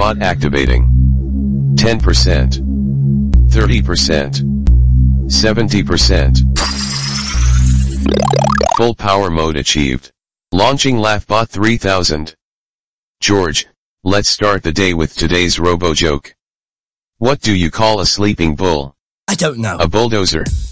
bot activating. 10%. 30%. 70%. Full power mode achieved. Launching LaughBot 3000. George, let's start the day with today's robo joke. What do you call a sleeping bull? I don't know. A bulldozer.